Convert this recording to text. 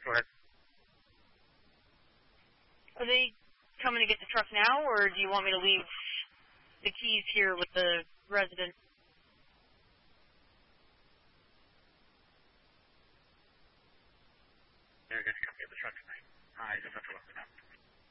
Go ahead. Are they coming to get the truck now, or do you want me to leave the keys here with the resident? They're going to come get the truck tonight. I just have to let them know.